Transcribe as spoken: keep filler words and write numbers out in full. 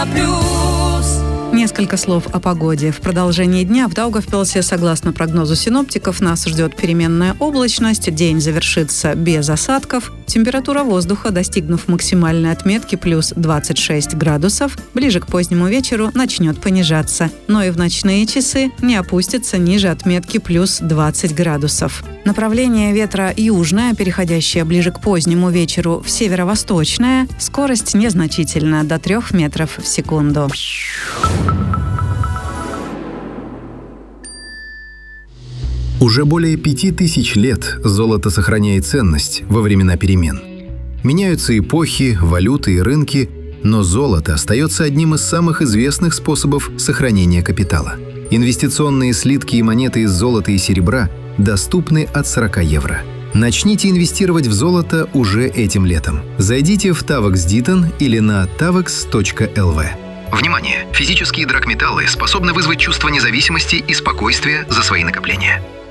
плюс. Несколько слов о погоде. В продолжении дня в Даугавпилсе, согласно прогнозу синоптиков, нас ждет переменная облачность, день завершится без осадков, температура воздуха, достигнув максимальной отметки плюс двадцать шесть градусов, ближе к позднему вечеру начнет понижаться, но и в ночные часы не опустится ниже отметки плюс двадцать градусов. Направление ветра южное, переходящее ближе к позднему вечеру в северо-восточное, скорость незначительна, до трех метров в секунду. Уже более пяти тысяч лет золото сохраняет ценность во времена перемен. Меняются эпохи, валюты и рынки, но золото остается одним из самых известных способов сохранения капитала. Инвестиционные слитки и монеты из золота и серебра доступны от сорока евро. Начните инвестировать в золото уже этим летом. Зайдите в Tavax Ditton или на tavax точка эл ви. Внимание! Физические драгметаллы способны вызвать чувство независимости и спокойствия за свои накопления.